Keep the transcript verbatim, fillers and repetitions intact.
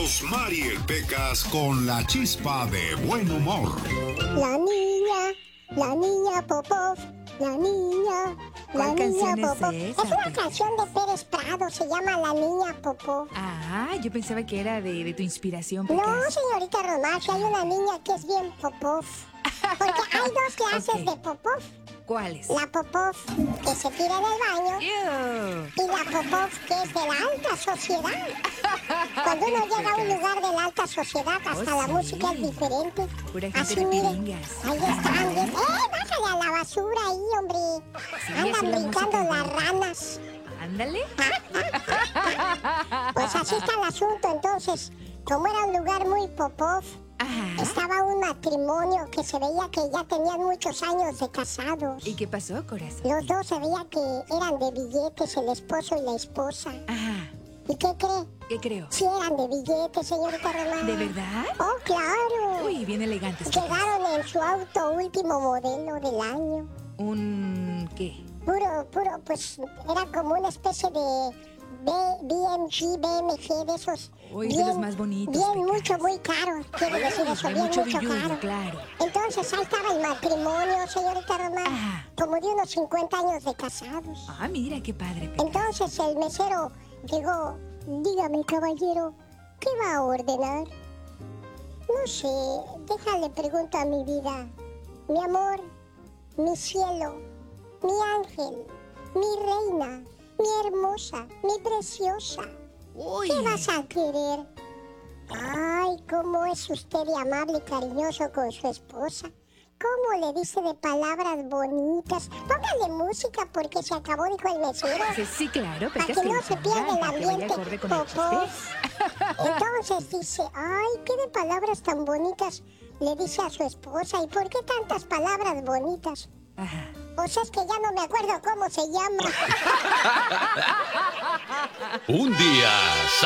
Rosmar y el Pecas con la chispa de buen humor. La niña, la niña Popov, la niña, la niña Popov. Es, esa, es una canción de Pérez Prado, se llama La Niña Popov. Ah, yo pensaba que era de, de tu inspiración, Pecas. No, señorita Rosmar, que hay una niña que es bien Popov. Porque hay dos clases okay. de Popov. ¿Cuáles? La Popov que se tira en el baño. Ew. Y la Popov que es de la alta sociedad. Cuando uno llega a un lugar de la alta sociedad, hasta oh, la sí. música es diferente. Pura gente así, de mire, piringas. ahí están. ¡Eh, bájale a la basura ahí, hombre! Sí, andan brincando la las ranas. Ándale. Pues así está el asunto, entonces. Como era un lugar muy Popov, ajá. estaba un matrimonio que se veía que ya tenían muchos años de casados. ¿Y qué pasó, corazón? Los dos se veía que eran de billetes, el esposo y la esposa. Ajá. ¿Y qué cree? ¿Qué creo? Sí eran de billetes, señorita Román. ¿De verdad? Oh, claro. Uy, bien elegantes. Llegaron en su auto último modelo del año. ¿Un qué? Puro, puro, pues era como una especie de... B M G, B M G, de esos. Uy, bien, de los más bonitos. Bien, Pecas. mucho, muy caro. Quiero decir eso, bien, mucho, mucho billuyo, caro. Claro. Entonces ahí estaba el matrimonio, señorita Román. Ajá. Como de unos cincuenta años de casados. Ah, mira, qué padre. Pecas. Entonces el mesero llegó. Dígame, caballero, ¿qué va a ordenar? No sé, déjale pregunto a mi vida. Mi amor, mi cielo, mi ángel, mi reina. Mi hermosa, mi preciosa. Uy. ¿Qué vas a querer? Ay, cómo es usted de amable y cariñoso con su esposa. ¿Cómo le dice de palabras bonitas? Póngale música porque se acabó, dijo el mesero. Sí, sí, claro. Para que no se pierda el ambiente. Popov. Entonces dice, ay, qué de palabras tan bonitas le dice a su esposa. ¿Y por qué tantas palabras bonitas? Ajá. Pues es que ya no me acuerdo cómo se llama. Un día